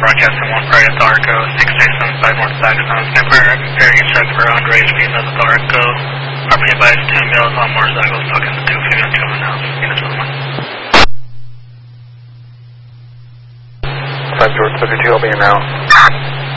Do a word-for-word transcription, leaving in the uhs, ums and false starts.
broadcasting one Prairie at the Arco, six Jason, five North Saxon. Prepare, prepare each check for Andre females at the Arco. R P by two males on motorcycles, talking to two female children now. Units with one. five George seventy-two, I'll be in now.